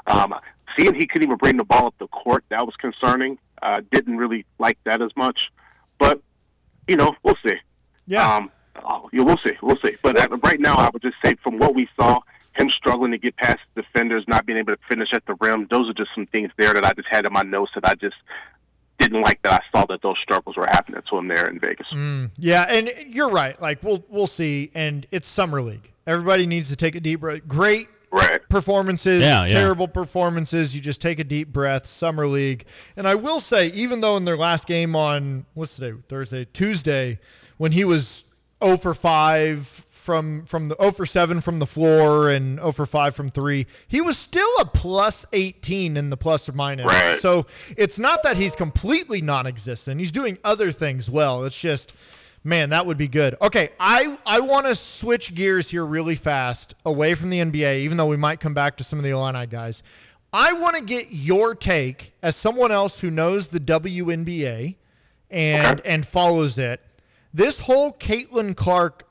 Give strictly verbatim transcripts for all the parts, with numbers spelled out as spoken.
Um, seeing he couldn't even bring the ball up the court, that was concerning. Uh, didn't really like that as much. But, you know, we'll see. Yeah. Um, oh, yeah, we'll see. We'll see. But uh, right now, I would just say from what we saw, him struggling to get past defenders, not being able to finish at the rim, those are just some things there that I just had in my notes that I just didn't like that I saw that those struggles were happening to him there in Vegas. Mm, yeah, and you're right. Like, we'll we'll see. And it's Summer League. Everybody needs to take a deep breath. Great right. performances, yeah, yeah. terrible performances. You just take a deep breath, Summer League. And I will say, even though in their last game on, what's today, Thursday, Tuesday, when he was oh for five from from the oh for seven from the floor and oh for five from three, he was still a plus eighteen in the plus or minus. Right. So it's not that he's completely non-existent. He's doing other things well. It's just, man, that would be good. Okay, I, I want to switch gears here really fast away from the N B A, even though we might come back to some of the Illini guys. I want to get your take as someone else who knows the W N B A and Okay. and follows it. This whole Caitlin Clark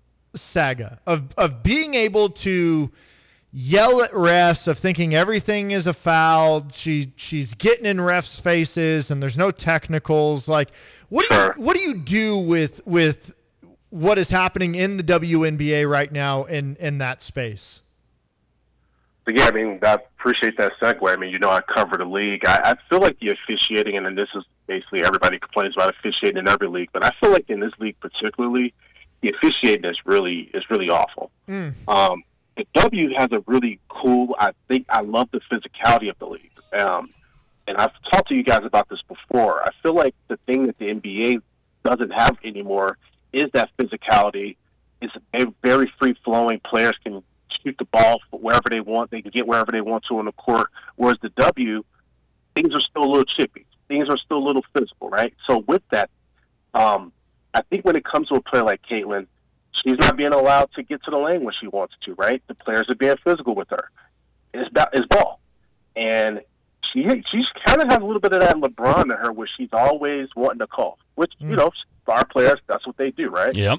saga of of being able to yell at refs, of thinking everything is a foul. She she's getting in refs' faces and there's no technicals. Like, what do you what do you do with with what is happening in the W N B A right now in in that space? But yeah, I mean, I appreciate that segue. I mean, you know, I cover the league. I, I feel like the officiating, and then this is basically everybody complains about officiating in every league, but I feel like in this league particularly, the officiating is really is really awful. Mm. Um, the W has a really cool. I think I love the physicality of the league, um, and I've talked to you guys about this before. I feel like the thing that the N B A doesn't have anymore is that physicality. It's very free flowing. Players can shoot the ball wherever they want. They can get wherever they want to on the court. Whereas the W, things are still a little chippy. Things are still a little physical, right? So with that, um, I think when it comes to a player like Caitlin, she's not being allowed to get to the lane when she wants to, right? The players are being physical with her. It's about it's ball, and she she's kind of has a little bit of that LeBron in her, where she's always wanting to call. Which mm. you know, star players, that's what they do, right? Yep.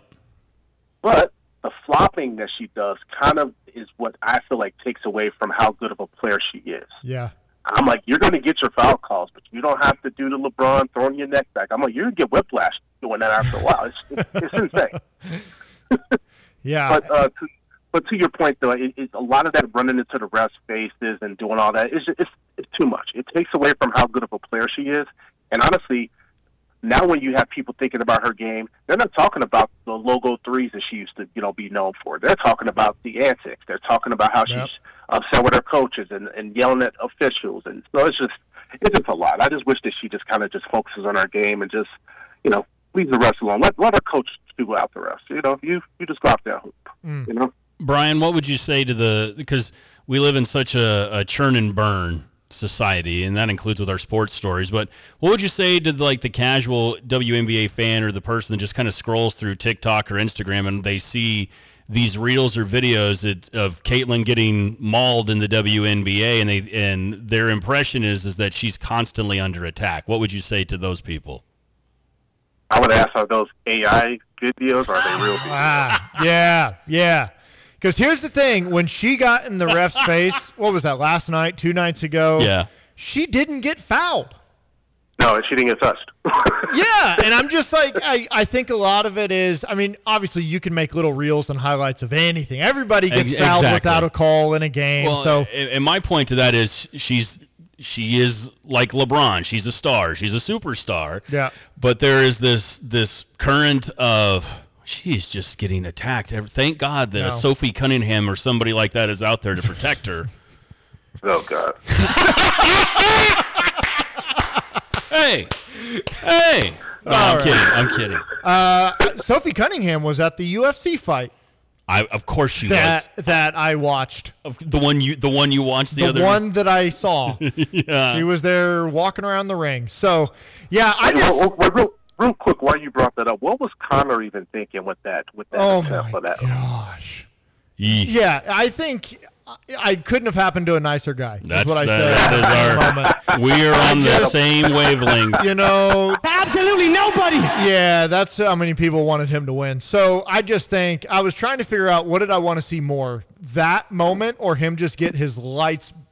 But the flopping that she does kind of is what I feel like takes away from how good of a player she is. Yeah. I'm like, you're going to get your foul calls, but you don't have to do the LeBron throwing your neck back. I'm like, you're going to get whiplash doing that after a while. It's, it's, it's insane. Yeah. But uh, to, but to your point, though, it, it's a lot of that running into the refs' faces and doing all that. It's, just, it's it's too much. It takes away from how good of a player she is. And honestly, now when you have people thinking about her game, they're not talking about the logo threes that she used to, you know, be known for. They're talking about the antics. They're talking about how yep. she's upset with her coaches and, and yelling at officials. And so it's just it's just a lot. I just wish that she just kind of just focuses on her game and just, you know, leave the rest alone. Let let her coach do out the rest. You know, you you just go out there, hoop. Mm. You know. Brian, what would you say to the, because we live in such a, a churn and burn society, and that includes with our sports stories, but what would you say to the, like the casual W N B A fan or the person that just kind of scrolls through TikTok or Instagram and they see these reels or videos of Caitlin getting mauled in the W N B A, and they and their impression is is that she's constantly under attack? What would you say to those people? I would ask, are those A I videos or are they real videos? Ah, yeah, yeah. Because here's the thing, when she got in the ref's face, what was that, last night, two nights ago? Yeah. She didn't get fouled. No, she didn't get touched. Yeah, and I'm just like, I, I think a lot of it is, I mean, obviously you can make little reels and highlights of anything. Everybody gets Ex- fouled exactly. without a call in a game. Well, so, and my point to that is she's she is like LeBron. She's a star. She's a superstar. Yeah. But there is this this current of, she's just getting attacked. Thank God that No. a Sophie Cunningham or somebody like that is out there to protect her. Oh, God. Hey, hey. No, I'm right. kidding. I'm kidding. uh, Sophie Cunningham was at the U F C fight I of course she that was. that I watched. Of the one you the one you watched the, The other one that I saw. yeah. She was there walking around the ring. So, yeah, I Hey, just. real, real, real, real quick, while you brought that up, what was Connor even thinking with that? With that Oh attempt my for that? gosh. Yeesh. Yeah, I think I couldn't have happened to a nicer guy. That's is what I that, say. that is at our. the moment. We are on the just- same wavelength. You know, Absolutely nobody. yeah, that's how many people wanted him to win. So I just think I was trying to figure out what did I want to see more, that moment or him just get his lights